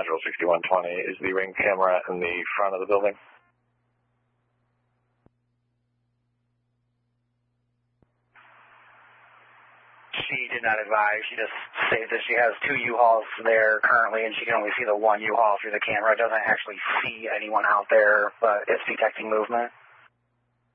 module 6120. Is the ring camera in the front of the building? She did not advise. She just stated that she has 2 U-Hauls there currently, and she can only see the 1 U-Haul through the camera. It doesn't actually see anyone out there, but it's detecting movement.